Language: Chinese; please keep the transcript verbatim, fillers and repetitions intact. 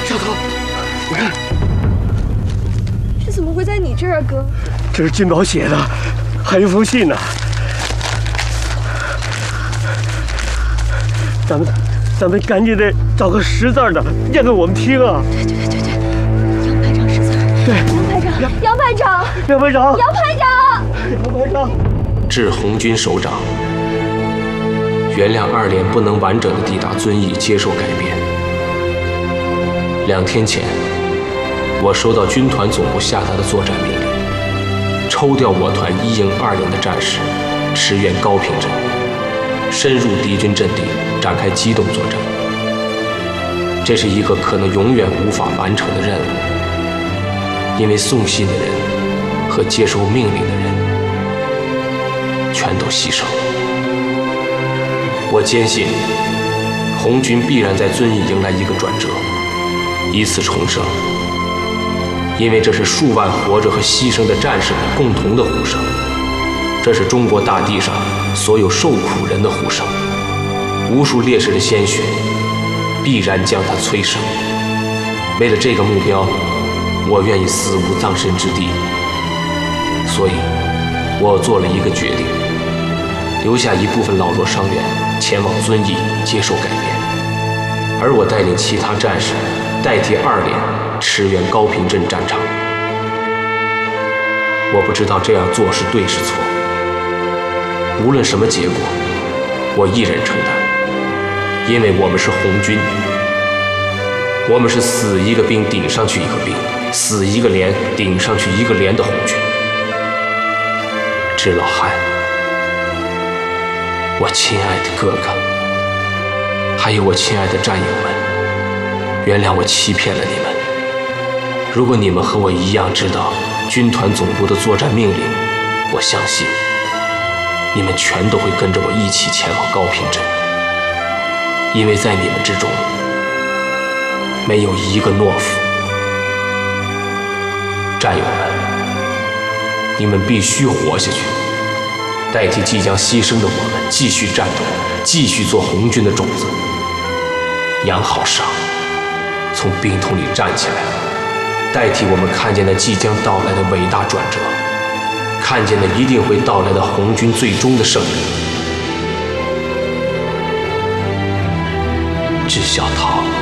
小涛，你看， 这怎么会在你这儿啊，哥？ 这是金宝写的，还有封信呢。咱们，咱们赶紧得找个识字的念给我们听啊！ 对对对对对，杨排长识字。 对， 杨排长，杨排长， 杨排长， 杨排长， 杨排长。 致红军首长，原谅二连不能完整的抵达遵义接受改编。两天前，我收到军团总部下达的作战命令，抽调我团一营二连的战士，驰援高平镇，深入敌军阵地，展开机动作战。这是一个可能永远无法完成的任务，因为送信的人和接收命令的人全都牺牲了。我坚信，红军必然在遵义迎来一个转折，以此重生，因为这是数万活着和牺牲的战士们共同的呼声，这是中国大地上所有受苦人的呼声，无数烈士的鲜血必然将它催生。为了这个目标，我愿意死无葬身之地，所以我做了一个决定，留下一部分老弱伤员前往遵义接受改编，而我带领其他战士代替二连驰援高平镇战场。我不知道这样做是对是错，无论什么结果，我一人承担，因为我们是红军，我们是死一个兵顶上去一个兵，死一个连顶上去一个连的红军。致老汉，我亲爱的哥哥，还有我亲爱的战友们，原谅我欺骗了你们。如果你们和我一样知道军团总部的作战命令，我相信你们全都会跟着我一起前往高平镇，因为在你们之中没有一个懦夫。战友们，你们必须活下去，代替即将牺牲的我们继续战斗，继续做红军的种子。杨浩尚从病痛里站起来，代替我们看见那即将到来的伟大转折，看见那一定会到来的红军最终的胜利。致小涛。